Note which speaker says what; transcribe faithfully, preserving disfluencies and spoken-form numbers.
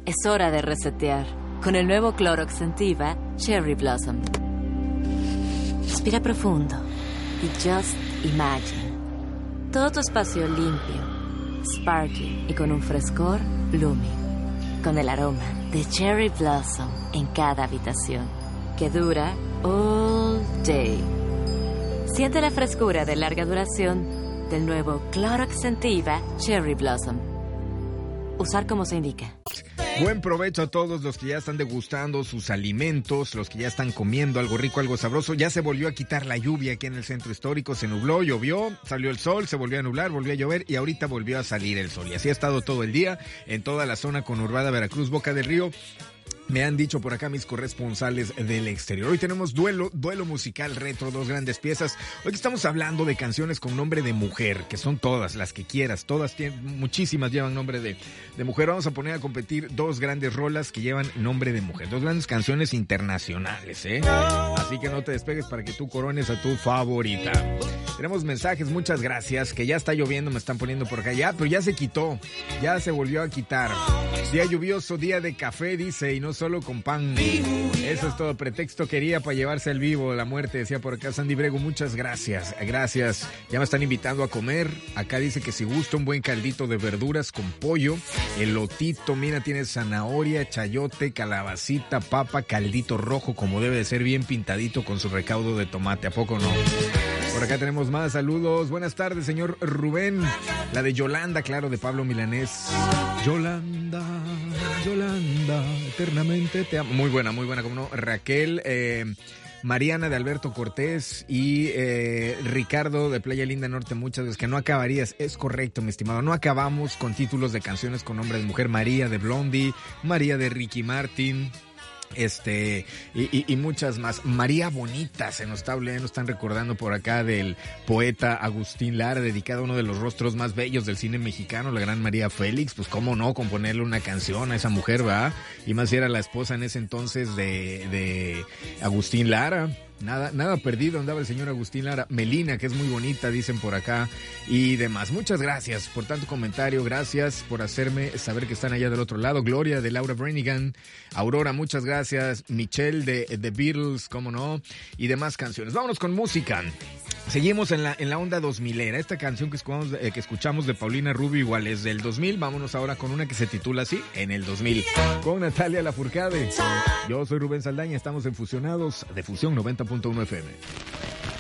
Speaker 1: Es hora de resetear con el nuevo Clorox Scentiva Cherry Blossom. Respira profundo y just imagine. Todo tu espacio limpio, sparkly y con un frescor blooming. Con el aroma de Cherry Blossom en cada habitación, que dura all day. Siente la frescura de larga duración del nuevo Clorox Scentiva Cherry Blossom. Usar como se indica.
Speaker 2: Buen provecho a todos los que ya están degustando sus alimentos, los que ya están comiendo algo rico, algo sabroso. Ya se volvió a quitar la lluvia aquí en el centro histórico, se nubló, llovió, salió el sol, se volvió a nublar, volvió a llover y ahorita volvió a salir el sol. Y así ha estado todo el día en toda la zona conurbada Veracruz, Boca del Río. Me han dicho por acá mis corresponsales del exterior. Hoy tenemos duelo, duelo musical retro, dos grandes piezas. Hoy estamos hablando de canciones con nombre de mujer, que son todas, las que quieras. Todas tienen, muchísimas llevan nombre de, de mujer. Vamos a poner a competir dos grandes rolas que llevan nombre de mujer. Dos grandes canciones internacionales, ¿eh? Así que no te despegues para que tú corones a tu favorita. Tenemos mensajes, muchas gracias, que ya está lloviendo, me están poniendo por acá. Ya, pero ya se quitó, ya se volvió a quitar. Día lluvioso, día de café, dice, y no solo con pan. Eso es todo, pretexto quería para llevarse al vivo la muerte, decía por acá Sandy Brego. Muchas gracias, gracias. Ya me están invitando a comer. Acá dice que si gusta un buen caldito de verduras con pollo, elotito, mira, tiene zanahoria, chayote, calabacita, papa, caldito rojo, como debe de ser, bien pintadito con su recaudo de tomate. ¿A poco no? Por acá tenemos más saludos. Buenas tardes, señor Rubén. La de Yolanda, claro, de Pablo Milanés. Yolanda, Yolanda, eternamente te amo. Muy buena, muy buena, como no. Raquel, eh, Mariana de Alberto Cortés y eh, Ricardo de Playa Linda Norte. Muchas veces que no acabarías. Es correcto, mi estimado. No acabamos con títulos de canciones con nombre de mujer. María de Blondie, María de Ricky Martin. Este, y, y, y muchas más. María Bonita, se nos está hablando, están recordando por acá del poeta Agustín Lara, dedicado a uno de los rostros más bellos del cine mexicano, la gran María Félix. Pues cómo no componerle una canción a esa mujer, ¿va? Y más si era la esposa en ese entonces de, de Agustín Lara. Nada, nada perdido andaba el señor Agustín Lara. Melina, que es muy bonita, dicen por acá, y demás. Muchas gracias por tanto comentario, gracias por hacerme saber que están allá del otro lado. Gloria de Laura Branigan, Aurora, muchas gracias. Michelle de The Beatles, cómo no, y demás canciones. Vámonos con música. Seguimos en la en la onda dos milera. Esta canción que escuchamos, eh, que escuchamos de Paulina Rubio igual es del dos mil. Vámonos ahora con una que se titula así, En el dos mil, con Natalia Lafourcade. Yo soy Rubén Saldaña, estamos en Fusionados de Fusión noventa punto uno F M.